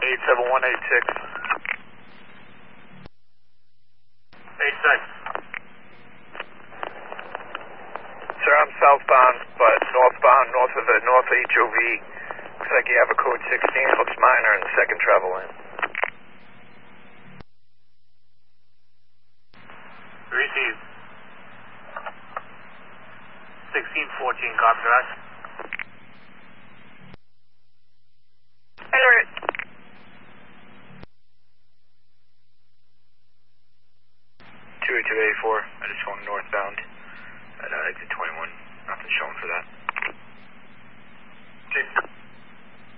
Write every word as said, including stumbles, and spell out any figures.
eight seven one eight six. eight six. Sir, I'm southbound, but northbound, north of the North H O V. Looks like you have a code sixteen, looks minor in the second travel lane. Receive. sixteen fourteen, copy that. Alert. two eight two eighty-four, I just swung northbound at uh, exit twenty-one. Nothing showing for that. Okay.